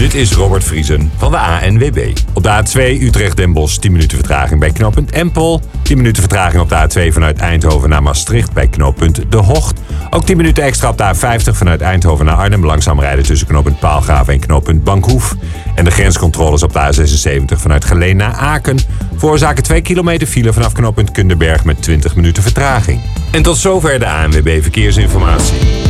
Dit is Robert Vriesen van de ANWB. Op de A2 Utrecht-Den Bosch 10 minuten vertraging bij knooppunt Empel. 10 minuten vertraging op de A2 vanuit Eindhoven naar Maastricht bij knooppunt De Hocht. Ook 10 minuten extra op de A50 vanuit Eindhoven naar Arnhem. Langzaam rijden tussen knooppunt Paalgraven en knooppunt Bankhoef. En de grenscontroles op de A76 vanuit Geleen naar Aken veroorzaken 2 kilometer file vanaf knooppunt Kunderberg met 20 minuten vertraging. En tot zover de ANWB Verkeersinformatie.